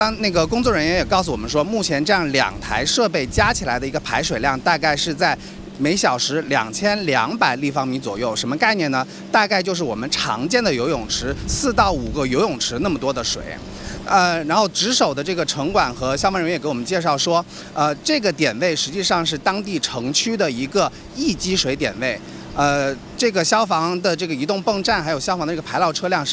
那个工作人员也告诉我们说，目前这样2台设备加起来的一个排水量大概是在每小时2200立方米左右。什么概念呢？大概就是我们常见的游泳池4到5个游泳池那么多的水。然后值守的这个城管和消防人员也给我们介绍说，这个点位实际上是当地城区的一个易积水点位。这个消防的这个移动泵站还有消防的这个排涝车辆